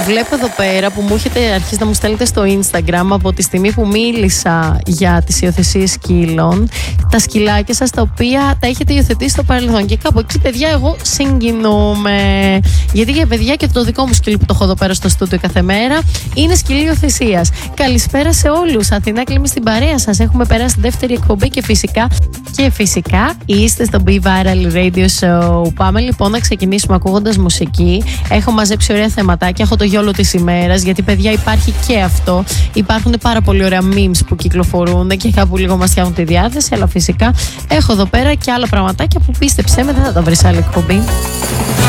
Βλέπω εδώ πέρα που μου έχετε αρχίσει να μου στέλνετε στο Instagram από τη στιγμή που μίλησα για τις υιοθεσίες σκύλων, τα σκυλάκια σας τα οποία τα έχετε υιοθετήσει στο παρελθόν. Και κάπου εκεί, παιδιά, εγώ συγκινούμαι. Γιατί για παιδιά και το δικό μου σκυλί που το έχω εδώ πέρα στο στούντιο κάθε μέρα είναι σκυλί υιοθεσίας. Καλησπέρα σε όλους. Αθηνά Κλίμη στην παρέα σας. Έχουμε περάσει δεύτερη εκπομπή και φυσικά είστε στο Be Viral Radio Show. Πάμε λοιπόν να ξεκινήσουμε ακούγοντας μουσική. Έχω μαζέψει ωραία θεματάκια. Έχω το γιόλο της ημέρας. Γιατί, παιδιά, υπάρχει και αυτό. Υπάρχουν πάρα πολύ ωραία memes που κυκλοφορούν και κάπου λίγο μας φτιάχνουν τη διάθεση. Αλλά φυσικά έχω εδώ πέρα και άλλα πραγματάκια που πίστεψέ με δεν θα τα βρεις άλλη εκπομπή.